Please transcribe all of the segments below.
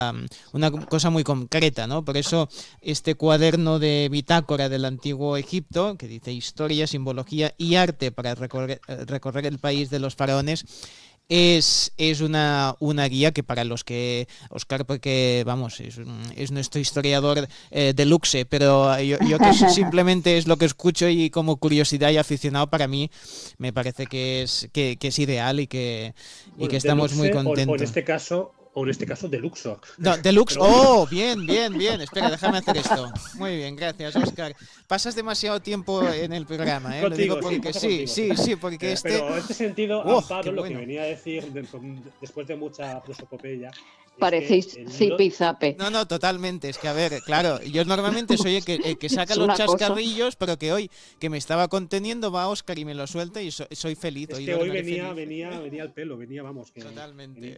una cosa muy concreta, ¿no? Por eso este cuaderno de bitácora del Antiguo Egipto, que dice Historia, Simbología y Arte para recorrer el país de los faraones, es una guía que para los que, Óscar, porque vamos, es nuestro historiador de luxe, pero yo que simplemente es lo que escucho y como curiosidad y aficionado, para mí me parece que es ideal y que estamos muy contentos. O en este caso de Luxor. No, Deluxe. Oh, bien. Espera, déjame hacer esto. Muy bien, gracias, Óscar. Pasas demasiado tiempo en el programa, ¿eh? Contigo, lo digo porque sí, porque Pero en este sentido, Amparo, lo que venía a decir después de mucha prosopopeya. Parecéis zipizape. No, totalmente. Es que, a ver, claro, yo normalmente soy el que saca los chascarrillos, pero que hoy, que me estaba conteniendo, va Óscar y me lo suelta y soy feliz. Es que hoy venía al pelo, vamos. Totalmente.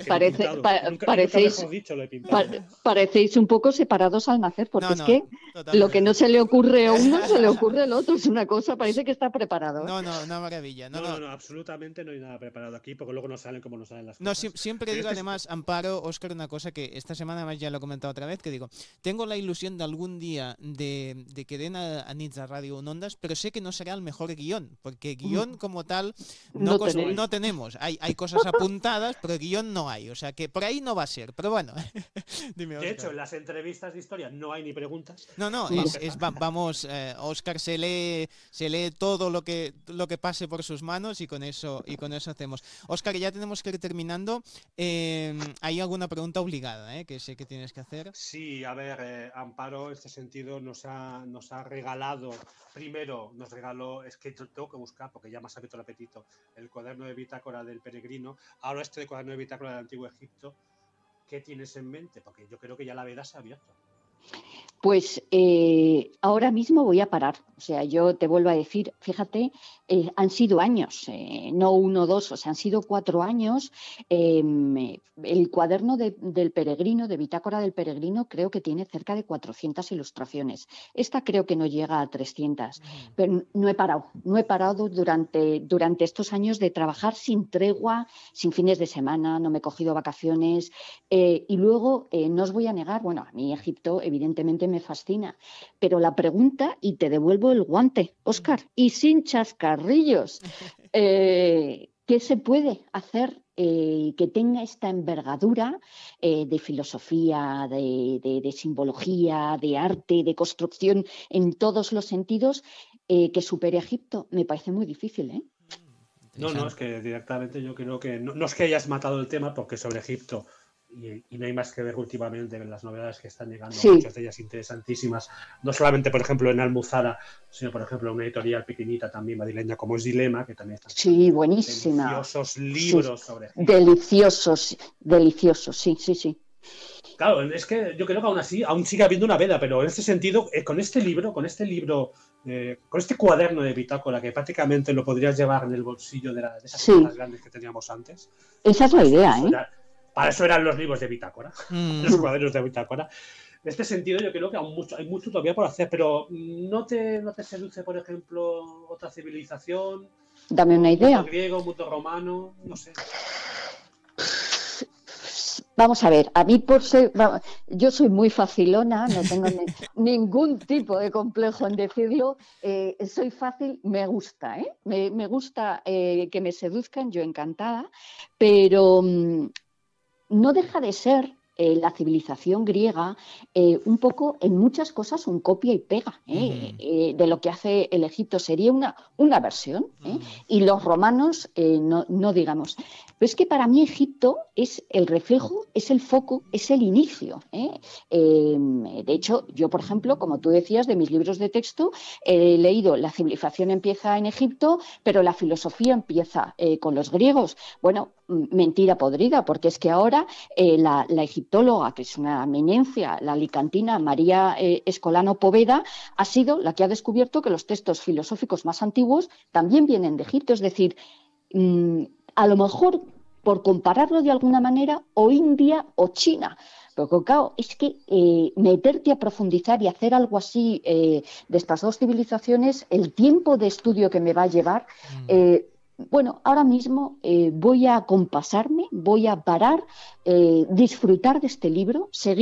Parecéis un poco separados al nacer, porque es que totalmente. Lo que no se le ocurre a uno, se le ocurre al otro. Es una cosa, parece que está preparado. No, una maravilla. No, absolutamente no hay nada preparado aquí, porque luego no salen como no salen las cosas. No, siempre digo además, Amparo, Óscar, una cosa que esta semana además ya lo he comentado otra vez, que digo, tengo la ilusión de algún día de que den a Nitza Radio en Ondas, pero sé que no será el mejor guión, porque guión como tal no tenemos. Hay cosas apuntadas, pero guión no hay, o sea que por ahí no va a ser, pero bueno. Dime, de hecho, en las entrevistas de historia no hay ni preguntas. Vamos, Óscar se lee todo lo que pase por sus manos y con eso hacemos. Óscar, ya tenemos que ir terminando. ¿Hay alguna pregunta obligada, que sé que tienes que hacer? Sí, a ver, Amparo, en este sentido nos ha regalado, es que tengo que buscar porque ya me has abierto el apetito, el cuaderno de bitácora del peregrino. Ahora este cuaderno de bitácora del Antiguo Egipto, ¿qué tienes en mente? Porque yo creo que ya la veda se ha abierto. Pues ahora mismo voy a parar. O sea, yo te vuelvo a decir, fíjate, han sido años, no 1 o 2, o sea, han sido 4 años. El cuaderno del peregrino, de bitácora del peregrino, creo que tiene cerca de 400 ilustraciones. Esta creo que no llega a 300, pero no he parado durante estos años de trabajar sin tregua, sin fines de semana, no me he cogido vacaciones. Y luego, no os voy a negar, bueno, a mí Egipto evidentemente me fascina, pero la pregunta, y te devuelvo el guante, Óscar, y sin chascarrillos, ¿qué se puede hacer que tenga esta envergadura de filosofía, de simbología, de arte, de construcción en todos los sentidos, que supere a Egipto? Me parece muy difícil, ¿eh? No, es que directamente yo creo que no es que hayas matado el tema, porque sobre Egipto y no hay más que ver últimamente en las novedades que están llegando, muchas de ellas interesantísimas, no solamente por ejemplo en Almuzara, sino por ejemplo en una editorial pequeñita también madrileña como es Dilema, que también está buenísima, deliciosos libros sobre Egipto. Deliciosos, sí. Claro, es que yo creo que aún sigue habiendo una veda, pero en este sentido, con este libro, con este cuaderno de bitácora, que prácticamente lo podrías llevar en el bolsillo de esas cosas grandes que teníamos antes. Esa es la idea, Para eso eran los libros de bitácora, los cuadernos de bitácora. En este sentido, yo creo que hay mucho todavía por hacer, pero ¿no te seduce, por ejemplo, otra civilización? Dame una idea. Mundo griego, mundo romano, no sé. Vamos a ver, a mí yo soy muy facilona, no tengo ningún tipo de complejo en decirlo, soy fácil, me gusta, me gusta que me seduzcan, yo encantada, pero no deja de ser la civilización griega un poco en muchas cosas un copia y pega de lo que hace el Egipto, sería una versión, y los romanos no digamos. Pero es que para mí Egipto es el reflejo, es el foco, es el inicio. De hecho, yo, por ejemplo, como tú decías, de mis libros de texto, he leído La civilización empieza en Egipto, pero la filosofía empieza con los griegos. Bueno, mentira podrida, porque es que ahora la egiptóloga, que es una eminencia, la alicantina María Escolano Poveda, ha sido la que ha descubierto que los textos filosóficos más antiguos también vienen de Egipto. Es decir, a lo mejor, por compararlo de alguna manera, o India o China. Pero claro, es que meterte a profundizar y hacer algo así de estas dos civilizaciones, el tiempo de estudio que me va a llevar, bueno, ahora mismo voy a compasarme, voy a parar, disfrutar de este libro, seguir